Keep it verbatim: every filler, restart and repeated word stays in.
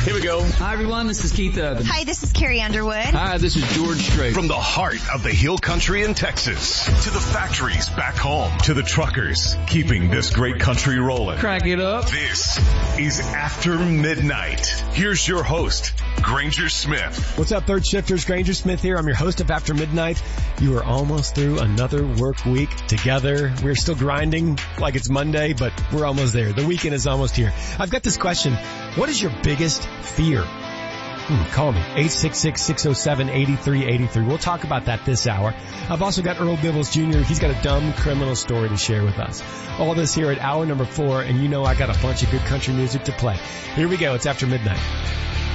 Here we go. Hi, everyone. This is Keith Urban. Hi, this is Carrie Underwood. Hi, this is George Strait. From the heart of the Hill Country in Texas to the factories back home to the truckers keeping this great country rolling. Crack it up. This is After Midnight. Here's your host, Granger Smith. What's up, third shifters? Granger Smith here. I'm your host of After Midnight. You are almost through another work week together. We're still grinding like it's Monday, but we're almost there. The weekend is almost here. I've got this question. What is your biggest fear? Hmm, call me, eight six six, six oh seven, eight three eight three. We'll talk about that this hour. I've also got Earl Bibbles Junior He's got a dumb criminal story to share with us. All this here at hour number four, and you know I got a bunch of good country music to play. Here we go. It's After Midnight.